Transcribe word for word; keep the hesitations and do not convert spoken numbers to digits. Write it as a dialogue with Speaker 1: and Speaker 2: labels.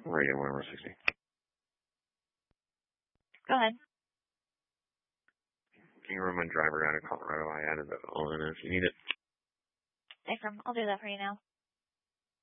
Speaker 1: Radio one over sixty.
Speaker 2: Go ahead.
Speaker 1: Can you run my driver out of Colorado? I added that all in if you need it.
Speaker 2: Thanks, I'll do that for you now.